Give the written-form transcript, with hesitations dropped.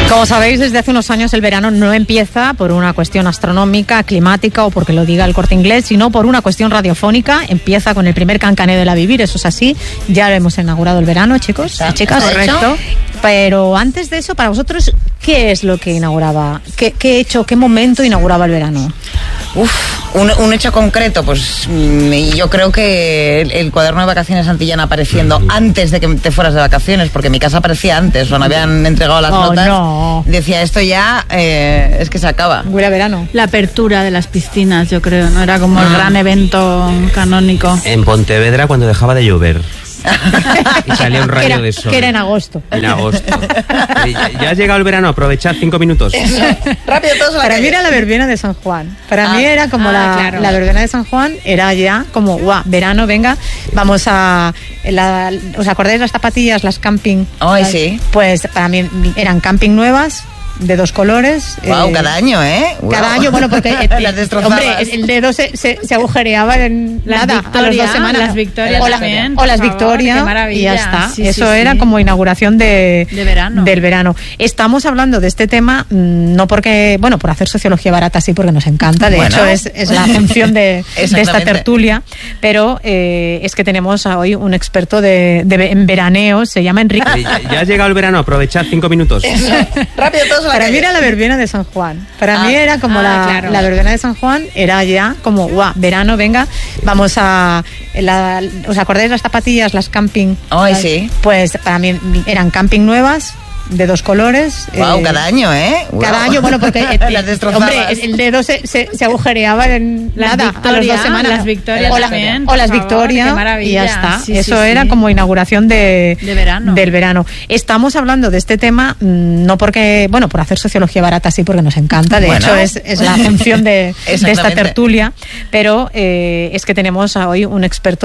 Como sabéis, desde hace unos años el verano no empieza por una cuestión astronómica, climática o porque lo diga el Corte Inglés, sino por una cuestión radiofónica. Empieza con el primer Cancané de la Vivir, eso es así. Ya hemos inaugurado el verano, chicos y chicas. Correcto. Pero antes de eso, para vosotros, ¿qué es lo que inauguraba? ¿Qué hecho, qué momento inauguraba el verano? Un hecho concreto, pues yo creo que el cuaderno de vacaciones Santillana apareciendo antes de que te fueras de vacaciones, porque en mi casa aparecía antes, cuando habían entregado las notas. No. Decía, esto ya es que se acaba. Huele a verano. La apertura de las piscinas, yo creo, ¿no? Era como el gran evento canónico. En Pontevedra, cuando dejaba de llover. Y salía un rayo de sol. Que era en agosto. En agosto. Ya ha llegado el verano, aprovechad 5 minutos. Eso. Rápido, todos a la Para mí era la verbena de San Juan. Para mí era como la verbena de San Juan, era ya como, guau, verano, venga, vamos a... ¿Os acordáis las zapatillas, las camping? Ay, sí. Pues para mí eran camping nuevas, de 2 colores. Wow, cada año, ¿eh? Cada año, bueno, porque las destrozabas. Hombre, el dedo se agujereaba en nada, a las 2 semanas. Las Victorias también. O las Victorias, y ya está. Sí, eso era como inauguración del verano. Estamos hablando de este tema no porque, bueno, por hacer sociología barata, sí, porque nos encanta. De hecho, es la función de esta tertulia. Pero es que tenemos hoy un experto en veraneo, se llama Enrique. Ya ha llegado el verano, aprovechad 5 minutos. Eso. Rápido, todos a la Para mí era la verbena de San Juan. Para mí era como la verbena de San Juan, era ya como, guau, verano, venga, vamos a... ¿Os acordáis las zapatillas, las camping? Ay, sí. Pues para mí eran camping nuevas, de 2 colores. Wow, cada año, ¿eh? Cada año, bueno, porque las destrozabas. Hombre, el dedo se agujereaba en nada, a las 2 semanas. Las Victorias también. O las Victorias, y ya está. Eso era como inauguración del verano. Estamos hablando de este tema no porque, bueno, por hacer sociología barata, sí, porque nos encanta. De hecho, es la función de esta tertulia. Pero es que tenemos hoy un experto